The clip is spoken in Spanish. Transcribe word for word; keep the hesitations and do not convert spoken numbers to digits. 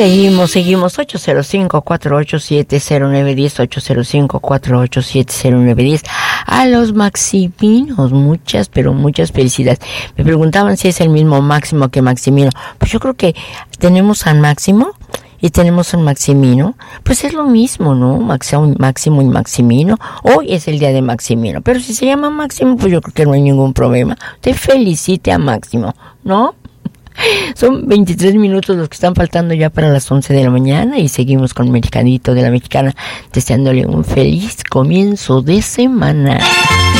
seguimos, seguimos. ocho cero cinco, cuatro ocho siete, cero nueve uno cero, ocho cero cinco, cuatro ocho siete, cero nueve uno cero. A los Maximinos, muchas, pero muchas felicidades. Me preguntaban si es el mismo Máximo que Maximino. Pues yo creo que tenemos a Máximo y tenemos a Maximino. Pues es lo mismo, ¿no? Máximo, Máximo y Maximino. Hoy es el día de Maximino. Pero si se llama Máximo, pues yo creo que no hay ningún problema. Te felicite a Máximo, ¿no? Son veintitrés minutos los que están faltando ya para las once de la mañana y seguimos con el Mexicanito de la Mexicana deseándole un feliz comienzo de semana.